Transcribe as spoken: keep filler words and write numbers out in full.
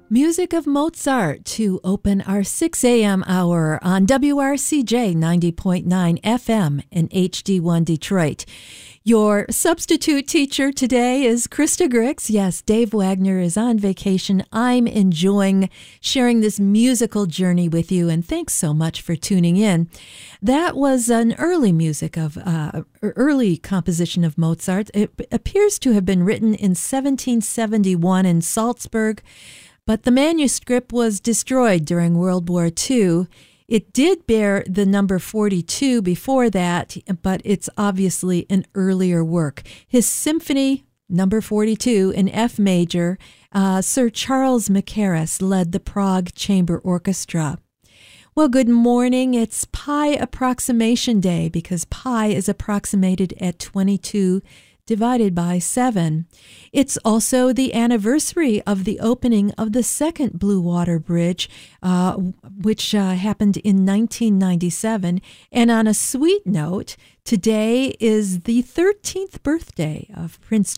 Music of Mozart to open our six a.m. hour on W R C J ninety point nine F M in H D one Detroit. Your substitute teacher today is Krista Grix. Yes, Dave Wagner is on vacation. I'm enjoying sharing this musical journey with you, and thanks so much for tuning in. That was an early music of uh, early composition of Mozart. It appears to have been written in seventeen seventy-one in Salzburg, but the manuscript was destroyed during World War Two. It did bear the number forty-two before that, but it's obviously an earlier work. His symphony, number forty-two, in F major, uh, Sir Charles Mackerras led the Prague Chamber Orchestra. Well, good morning. It's Pi Approximation Day because pi is approximated at twenty-two divided by seven. It's also the anniversary of the opening of the second Blue Water Bridge, uh, which uh, happened in nineteen ninety-seven. And on a sweet note, today is the thirteenth birthday of Prince